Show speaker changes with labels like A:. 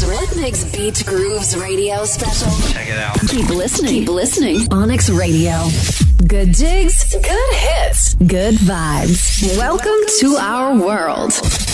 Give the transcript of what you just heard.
A: Rhythmix Beat Grooves radio special.
B: Check it out.
A: Keep listening. Keep listening. Onyx Radio. Good digs, good hits, good vibes. Welcome to our world.